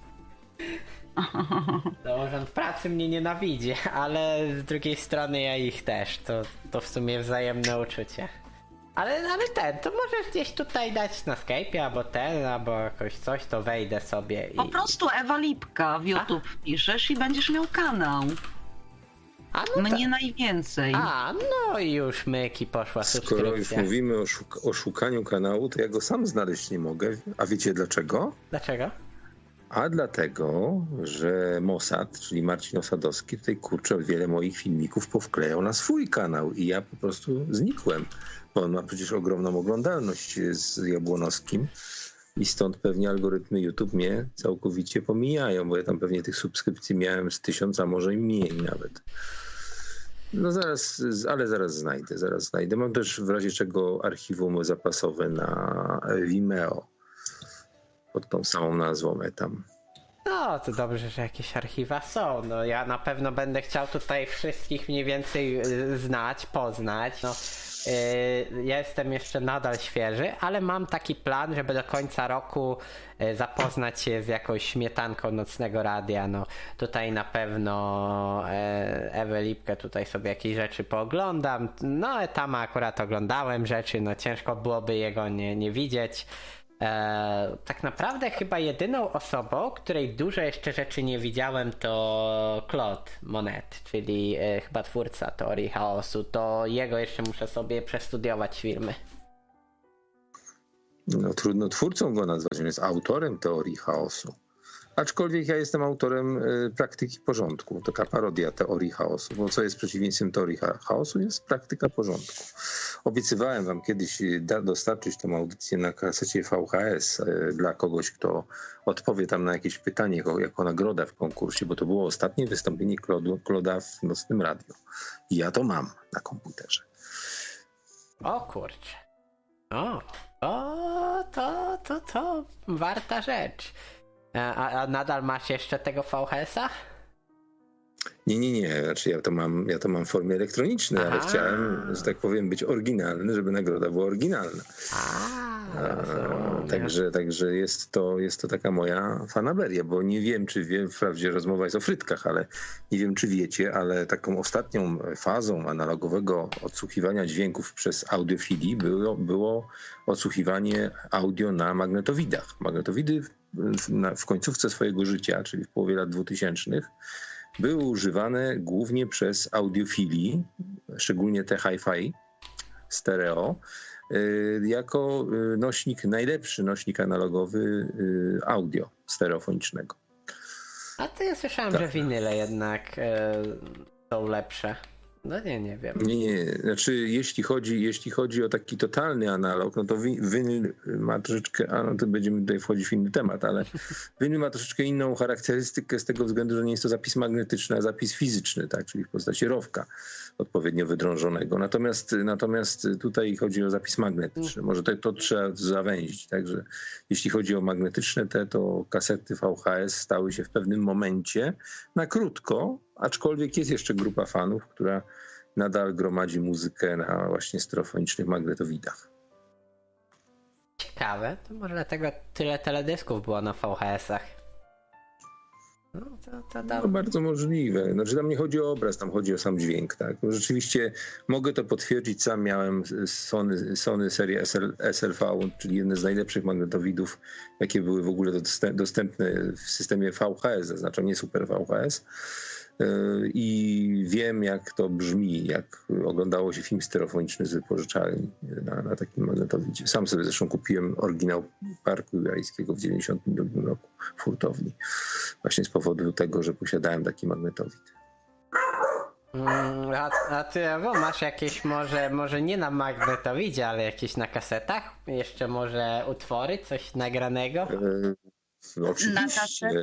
To Urząd Pracy mnie nienawidzi, ale z drugiej strony ja ich też. To w sumie wzajemne uczucie. Ale to możesz gdzieś tutaj dać na Skype'ie, albo jakoś coś, to wejdę sobie i... Po prostu Ewa Lipka w YouTube wpiszesz i będziesz miał kanał. Mnie najwięcej. No i już myki poszła subskrypcja. Skoro już mówimy o szukaniu kanału, to ja go sam znaleźć nie mogę. A wiecie dlaczego? Dlaczego? A dlatego, że Mossad, czyli Marcin Osadowski, tutaj kurczę wiele moich filmików powklejał na swój kanał i ja po prostu znikłem. Bo on ma przecież ogromną oglądalność z Jabłonowskim i stąd pewnie algorytmy YouTube mnie całkowicie pomijają, bo ja tam pewnie tych subskrypcji miałem z 1000, a może i mniej nawet. No zaraz znajdę. Mam też w razie czego archiwum zapasowe na Vimeo pod tą samą nazwą etam. No, to dobrze, że jakieś archiwa są. No, ja na pewno będę chciał tutaj wszystkich mniej więcej znać, poznać. No, jestem jeszcze nadal świeży, ale mam taki plan, żeby do końca roku zapoznać się z jakąś śmietanką Nocnego Radia. No tutaj na pewno Ewę Lipkę tutaj sobie jakieś rzeczy pooglądam. No tam akurat oglądałem rzeczy, no ciężko byłoby jego nie widzieć. Tak naprawdę chyba jedyną osobą, której dużo jeszcze rzeczy nie widziałem, to Claude Monet, czyli chyba twórca Teorii Chaosu. To jego jeszcze muszę sobie przestudiować filmy. No trudno twórcą go nazwać, on jest autorem Teorii Chaosu. Aczkolwiek ja jestem autorem Praktyki Porządku. Taka parodia Teorii Chaosu. Bo co jest przeciwieństwem Teorii Chaosu? Jest praktyka porządku. Obiecywałem wam kiedyś dostarczyć tą audycję na kasecie VHS dla kogoś, kto odpowie tam na jakieś pytanie jako nagroda w konkursie, bo to było ostatnie wystąpienie Claude'a w Nocnym Radiu. I ja to mam na komputerze. O kurczę. To warta rzecz. A nadal masz jeszcze tego VHS-a? Nie. Znaczy ja to mam w formie elektronicznej, ale chciałem, że tak powiem, być oryginalny, żeby nagroda była oryginalna. Także jest to taka moja fanaberia, bo nie wiem, czy wprawdzie rozmowa jest o frytkach, ale nie wiem, czy wiecie, ale taką ostatnią fazą analogowego odsłuchiwania dźwięków przez audiofili było odsłuchiwanie audio na magnetowidach. Magnetowidy w końcówce swojego życia, czyli w połowie lat 2000, były używane głównie przez audiofili, szczególnie te hi-fi, stereo, jako najlepszy nośnik analogowy audio stereofonicznego. A to ja słyszałem, że winyle jednak są lepsze. No nie wiem. Nie. Znaczy jeśli chodzi o taki totalny analog, no to winyl ma troszeczkę, to będziemy tutaj wchodzić w inny temat, ale winyl ma troszeczkę inną charakterystykę z tego względu, że nie jest to zapis magnetyczny, a zapis fizyczny, tak, czyli w postaci rowka odpowiednio wydrążonego. Natomiast tutaj chodzi o zapis magnetyczny. Może to trzeba zawęzić, także jeśli chodzi o magnetyczne to kasety VHS stały się w pewnym momencie na krótko, aczkolwiek jest jeszcze grupa fanów, która nadal gromadzi muzykę na właśnie stereofonicznych magnetowidach. Ciekawe, to może dlatego tyle teledysków było na VHS-ach. No bardzo możliwe. Znaczy tam nie chodzi o obraz, tam chodzi o sam dźwięk, tak. No, rzeczywiście mogę to potwierdzić, sam miałem Sony serię SLV, czyli jedne z najlepszych magnetowidów, jakie były w ogóle dostępne w systemie VHS, zaznaczam nie Super VHS. I wiem, jak to brzmi, jak oglądało się film stereofoniczny z wypożyczalni na takim magnetowidzie. Sam sobie zresztą kupiłem oryginał Parku Jurajskiego w 1992 roku w hurtowni. Właśnie z powodu tego, że posiadałem taki magnetowid. A ty, Ewo, masz jakieś może nie na magnetowidzie, ale jakieś na kasetach? Jeszcze może utwory, coś nagranego? Oczywiście.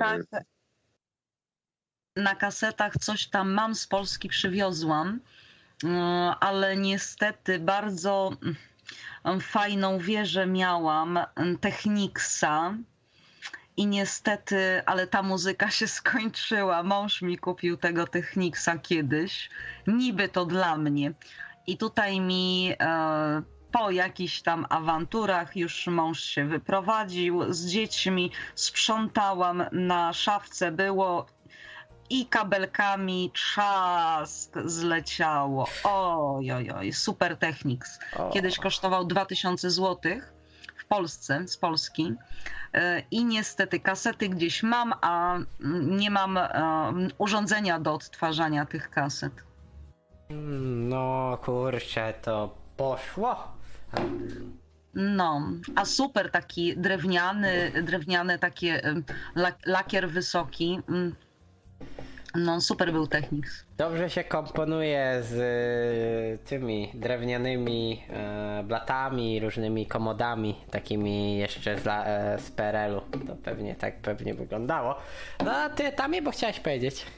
Na kasetach coś tam mam z Polski, przywiozłam, ale niestety bardzo fajną wieżę miałam, Technicsa, i niestety, ale ta muzyka się skończyła. Mąż mi kupił tego Technicsa kiedyś, niby to dla mnie. I tutaj mi po jakichś tam awanturach już mąż się wyprowadził z dziećmi, sprzątałam, na szafce było i kabelkami trzask zleciało. Oj, super Technics. Kiedyś kosztował 2000 zł w Polsce, z Polski. I niestety kasety gdzieś mam, a nie mam urządzenia do odtwarzania tych kaset. No kurczę, to poszło. No, a super taki drewniany takie lakier wysoki. No, super był Technics. Dobrze się komponuje z tymi drewnianymi blatami, różnymi komodami, takimi jeszcze z PRL-u. To pewnie wyglądało. No a ty Tamie, bo chciałeś powiedzieć.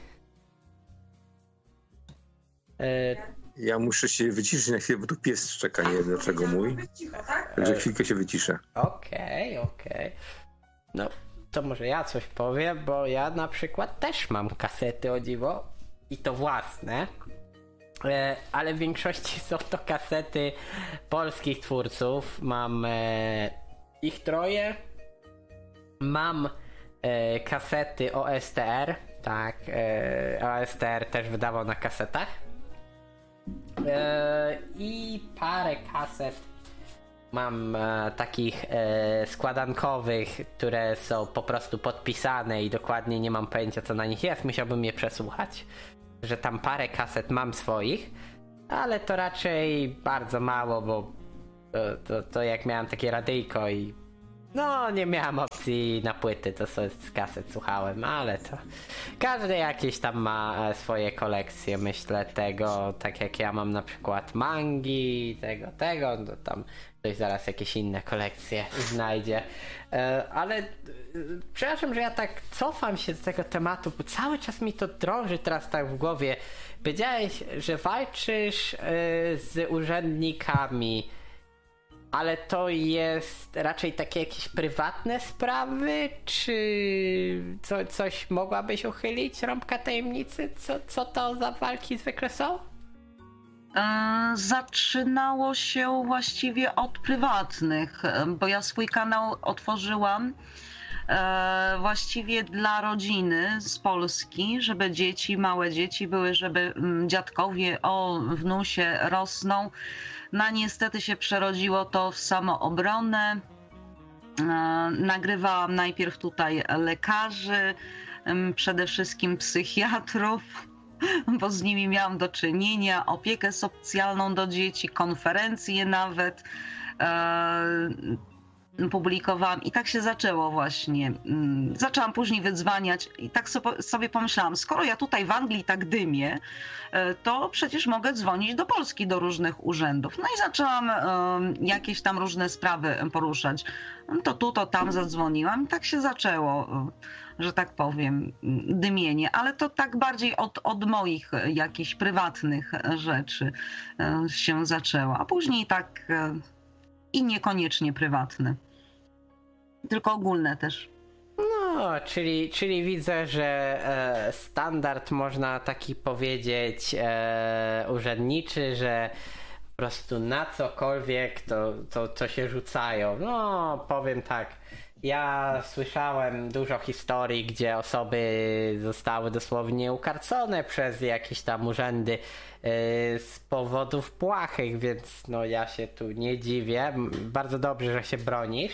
Ja muszę się wyciszyć na chwilę, bo tu pies szczeka, nie wiem dlaczego mój. Także chwilkę się wyciszę. Okej. No, to może ja coś powiem, bo ja na przykład też mam kasety, o dziwo, i to własne. ale w większości są to kasety polskich twórców. Mam ich 3. Mam kasety OSTR, tak, OSTR też wydawał na kasetach. I parę kaset mam takich składankowych, które są po prostu podpisane i dokładnie nie mam pojęcia, co na nich jest. Musiałbym je przesłuchać. Że tam parę kaset mam swoich, ale to raczej bardzo mało, bo to jak miałem takie radyjko i no nie miałem opcji na płyty, to sobie z kaset słuchałem, ale to każdy jakieś tam ma swoje kolekcje, myślę, tego, tak jak ja mam na przykład mangi, tego, no tam ktoś zaraz jakieś inne kolekcje znajdzie, ale przepraszam, że ja tak cofam się z tego tematu, bo cały czas mi to drąży teraz tak w głowie. Powiedziałeś, że walczysz z urzędnikami, ale to jest raczej takie jakieś prywatne sprawy, czy coś mogłabyś uchylić, rąbka tajemnicy? Co to za walki zwykle są? Zaczynało się właściwie od prywatnych, bo ja swój kanał otworzyłam właściwie dla rodziny z Polski, żeby małe dzieci były, żeby dziadkowie o wnusie rosną. No niestety się przerodziło to w samoobronę. Nagrywałam najpierw tutaj lekarzy, przede wszystkim psychiatrów, bo z nimi miałam do czynienia, opiekę socjalną do dzieci, konferencje nawet publikowałam i tak się zaczęło właśnie. Zaczęłam później wydzwaniać i tak sobie pomyślałam, skoro ja tutaj w Anglii tak dymię, to przecież mogę dzwonić do Polski, do różnych urzędów. No i zaczęłam jakieś tam różne sprawy poruszać. To tu, to tam zadzwoniłam i tak się zaczęło, że tak powiem, dymienie, ale to tak bardziej od moich jakichś prywatnych rzeczy się zaczęło, a później tak i niekoniecznie prywatne, tylko ogólne też. No, czyli widzę, że standard można taki powiedzieć urzędniczy, że po prostu na cokolwiek to się rzucają. No, powiem tak, ja słyszałem dużo historii, gdzie osoby zostały dosłownie ukarcone przez jakieś tam urzędy z powodów błahych, więc no ja się tu nie dziwię. Bardzo dobrze, że się bronisz,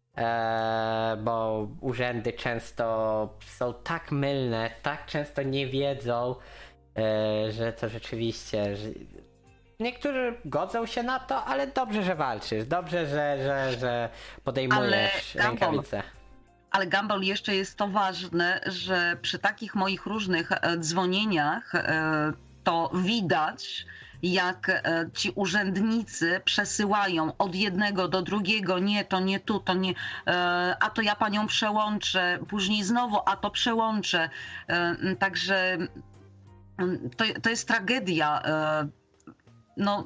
bo urzędy często są tak mylne, tak często nie wiedzą, że to rzeczywiście... Niektórzy godzą się na to, ale dobrze, że walczysz. Dobrze, że podejmujesz rękawice. Ale Gumball, jeszcze jest to ważne, że przy takich moich różnych dzwonieniach to widać, jak ci urzędnicy przesyłają od jednego do drugiego, nie, to nie tu, to nie, a to ja panią przełączę, później znowu, a to przełączę. Także to jest tragedia. No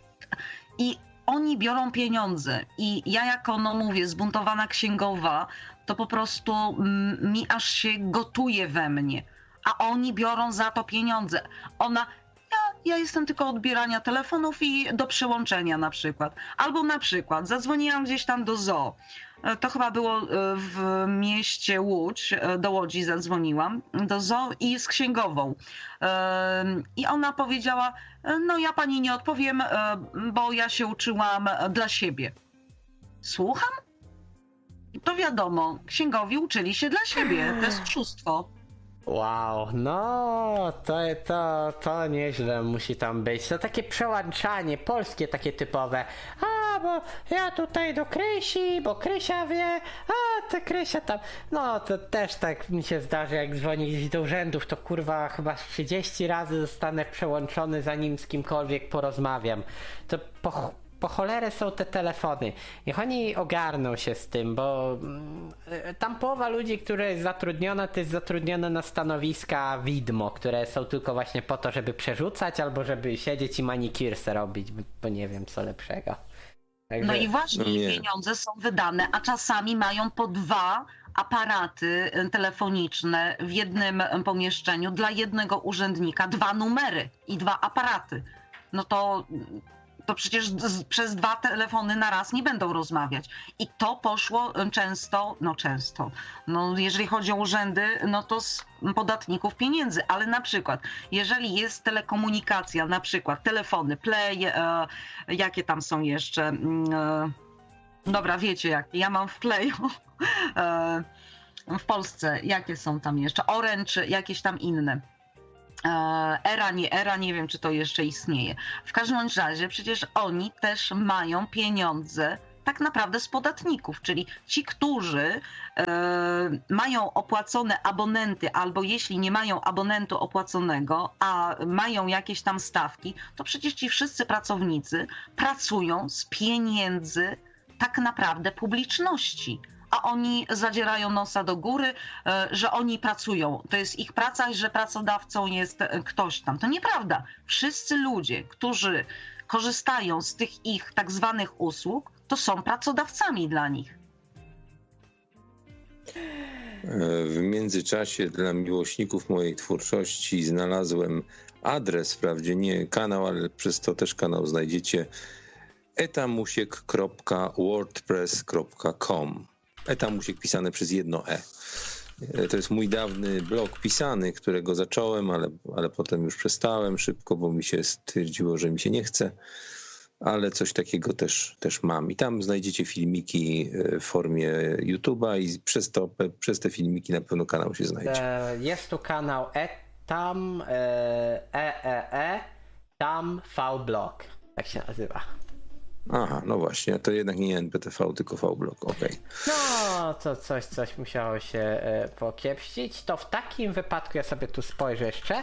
i oni biorą pieniądze i ja jako, no mówię, zbuntowana księgowa, to po prostu mi aż się gotuje we mnie, a oni biorą za to pieniądze. Ja jestem tylko odbierania telefonów i do przyłączenia na przykład. Albo na przykład zadzwoniłam gdzieś tam do zoo. To chyba było w mieście Łódź, do Łodzi zadzwoniłam, do zoo i z księgową. I ona powiedziała, no ja pani nie odpowiem, bo ja się uczyłam dla siebie. Słucham? To wiadomo, księgowi uczyli się dla siebie, to jest oszustwo. Wow, no to nieźle musi tam być. To takie przełączanie polskie, takie typowe. A, bo ja tutaj do Krysi, bo Krysia wie, a to Krysia tam. No to też tak mi się zdarzy, jak dzwonię gdzieś do urzędów, to kurwa chyba 30 razy zostanę przełączony, zanim z kimkolwiek porozmawiam. To po cholerę są te telefony. Niech oni ogarną się z tym, bo tam połowa ludzi, która jest zatrudniona, to jest zatrudniona na stanowiska widmo, które są tylko właśnie po to, żeby przerzucać albo żeby siedzieć i manikirse robić, bo nie wiem co lepszego. Także... No i właśnie pieniądze są wydane, a czasami mają po 2 aparaty telefoniczne w jednym pomieszczeniu dla jednego urzędnika, 2 numery i 2 aparaty. No to przecież przez 2 telefony na raz nie będą rozmawiać. I to poszło często, jeżeli chodzi o urzędy, no to z podatników pieniędzy, ale na przykład, jeżeli jest telekomunikacja, na przykład telefony, Play, jakie tam są jeszcze, dobra, wiecie jakie, ja mam w Playu, w Polsce, jakie są tam jeszcze, Orange, jakieś tam inne. Era, nie wiem, czy to jeszcze istnieje. W każdym razie przecież oni też mają pieniądze tak naprawdę z podatników, czyli ci, którzy mają opłacone abonenty, albo jeśli nie mają abonentu opłaconego, a mają jakieś tam stawki, to przecież ci wszyscy pracownicy pracują z pieniędzy tak naprawdę publiczności. A oni zadzierają nosa do góry, że oni pracują. To jest ich praca i że pracodawcą jest ktoś tam. To nieprawda. Wszyscy ludzie, którzy korzystają z tych ich tak zwanych usług, to są pracodawcami dla nich. W międzyczasie dla miłośników mojej twórczości znalazłem adres, wprawdzie nie kanał, ale przez to też kanał znajdziecie etamusiek.wordpress.com. Etamusiek pisane przez jedno E. To jest mój dawny blog pisany, którego zacząłem, ale potem już przestałem szybko, bo mi się stwierdziło, że mi się nie chce. Ale coś takiego też mam. I tam znajdziecie filmiki w formie YouTube'a i przez te filmiki na pewno kanał się znajdzie. Jest tu kanał tam vblog. Tak się nazywa. Aha, no właśnie, to jednak nie NPTV, tylko vblog, okej. No, to coś musiało się pokiepścić. To w takim wypadku ja sobie tu spojrzę jeszcze.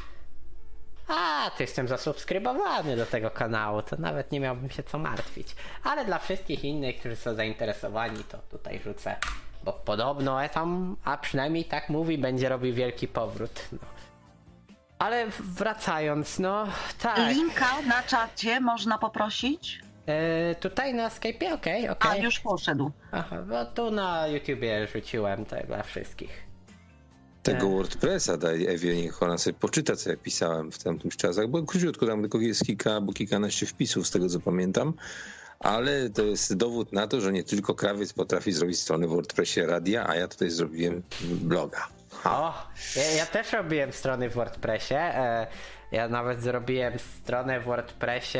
To jestem zasubskrybowany do tego kanału, to nawet nie miałbym się co martwić. Ale dla wszystkich innych, którzy są zainteresowani, to tutaj rzucę. Bo podobno a przynajmniej tak mówi, będzie robił wielki powrót. No. Ale wracając, tak. Linka na czacie można poprosić? Tutaj na Skype'ie? Okej. A, już poszedł. Aha, bo tu na YouTubie rzuciłem to dla wszystkich. Tego WordPressa daj Ewie, niech ona sobie poczyta, co ja pisałem w tamtych czasach, bo króciutko tam tylko jest kilkanaście wpisów z tego, co pamiętam, ale to jest dowód na to, że nie tylko krawiec potrafi zrobić strony w WordPressie radia, a ja tutaj zrobiłem bloga. Ja też robiłem strony w WordPressie, ja nawet zrobiłem stronę w WordPressie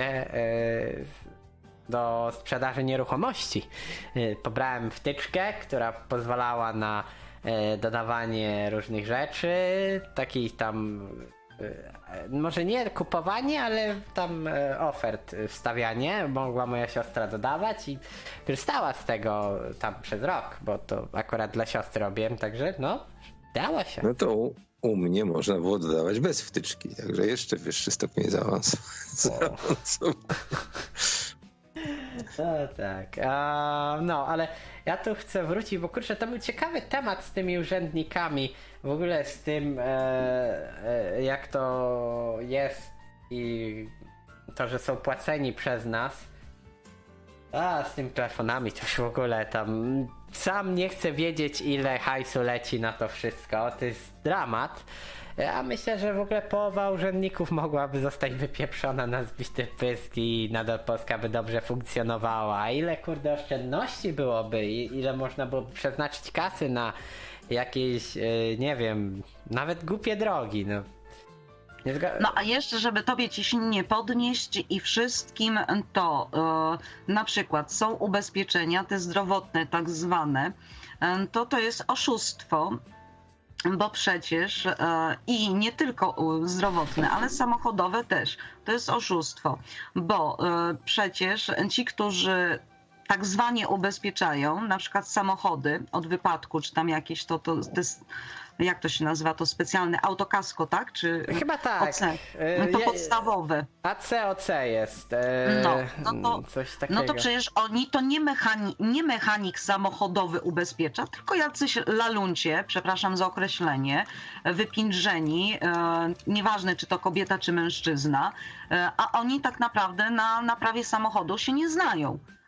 do sprzedaży nieruchomości. Pobrałem wtyczkę, która pozwalała na dodawanie różnych rzeczy, takich tam może nie kupowanie, ale tam ofert wstawianie mogła moja siostra dodawać i korzystała z tego tam przez rok, bo to akurat dla siostry robiłem, także dało się. No to u mnie można było dodawać bez wtyczki, także jeszcze wyższy stopień zaawansowania. No tak, ale ja tu chcę wrócić, bo kurczę, to był ciekawy temat z tymi urzędnikami, w ogóle z tym jak to jest i to, że są płaceni przez nas. Z tymi telefonami to już w ogóle tam sam nie chcę wiedzieć, ile hajsu leci na to wszystko, to jest dramat. Ja myślę, że w ogóle połowa urzędników mogłaby zostać wypieprzona na zbity pysk i nadal Polska by dobrze funkcjonowała. A ile kurde oszczędności byłoby, ile można byłoby przeznaczyć kasy na jakieś, nie wiem, nawet głupie drogi. A jeszcze, żeby tobie ciśnienie podnieść i wszystkim, to na przykład są ubezpieczenia, te zdrowotne tak zwane, to jest oszustwo. Bo przecież i nie tylko zdrowotne, ale samochodowe też, to jest oszustwo, bo przecież ci, którzy tak zwanie ubezpieczają, na przykład samochody od wypadku, czy tam jakieś to jak to się nazywa, to specjalne autokasko, tak? Czy chyba tak. OC? To podstawowe. OC jest. Coś takiego. No to przecież oni to nie mechanik samochodowy ubezpiecza, tylko jacyś laluncie, przepraszam za określenie, wypindrzeni, nieważne czy to kobieta, czy mężczyzna, a oni tak naprawdę na naprawie samochodu się nie znają.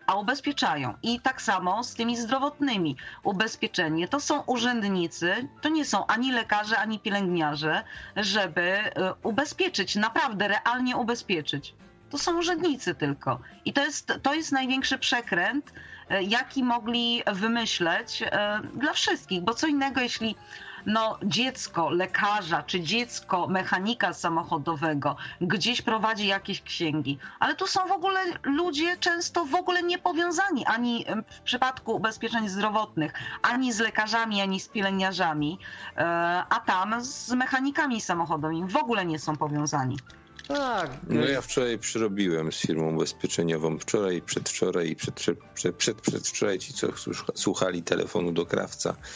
a ubezpieczają. I tak samo z tymi zdrowotnymi. Ubezpieczenie to są urzędnicy, to nie są ani lekarze, ani pielęgniarze, żeby ubezpieczyć, naprawdę realnie ubezpieczyć. To są urzędnicy tylko. I to jest największy przekręt, jaki mogli wymyśleć dla wszystkich, bo co innego, jeśli dziecko lekarza czy dziecko mechanika samochodowego gdzieś prowadzi jakieś księgi, ale tu są w ogóle ludzie często w ogóle niepowiązani ani w przypadku ubezpieczeń zdrowotnych, ani z lekarzami, ani z pielęgniarzami, a tam z mechanikami samochodowymi w ogóle nie są powiązani. Tak. No ja wczoraj przyrobiłem z firmą ubezpieczeniową. Wczoraj, przedwczoraj i przedwczoraj ci, co słuchali telefonu do krawca,